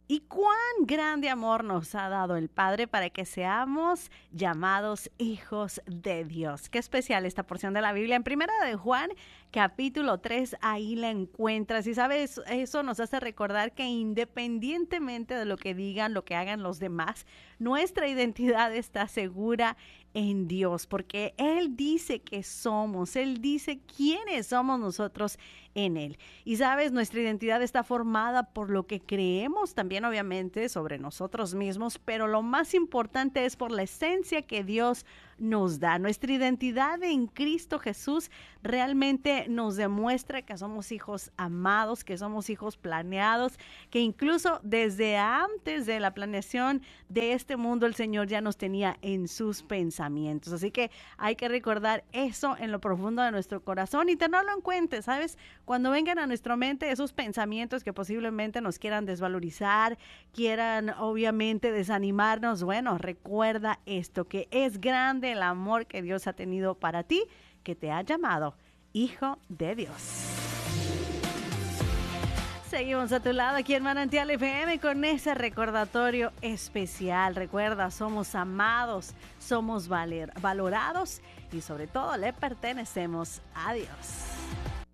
Y cuán grande amor nos ha dado el Padre para que seamos llamados hijos de Dios. Qué especial esta porción de la Biblia. En Primera de Juan, capítulo 3, ahí la encuentras. Y sabes, eso nos hace recordar que independientemente de lo que digan, lo que hagan los demás, nuestra identidad está segura en Dios, porque Él dice que somos, Él dice quiénes somos nosotros en Él. Y sabes, nuestra identidad está formada por lo que creemos también, obviamente, sobre nosotros mismos, pero lo más importante es por la esencia que Dios nos da. Nuestra identidad en Cristo Jesús realmente nos demuestra que somos hijos amados, que somos hijos planeados, que incluso desde antes de la planeación de este mundo el Señor ya nos tenía en sus pensamientos. Así que hay que recordar eso en lo profundo de nuestro corazón y tenerlo en cuenta, ¿sabes? Cuando vengan a nuestra mente esos pensamientos que posiblemente nos quieran desvalorizar, quieran obviamente desanimarnos, bueno, recuerda esto, que es grande el amor que Dios ha tenido para ti, que te ha llamado hijo de Dios. Seguimos a tu lado aquí en Manantial FM con ese recordatorio especial. Recuerda, somos amados, somos valorados y sobre todo le pertenecemos a Dios.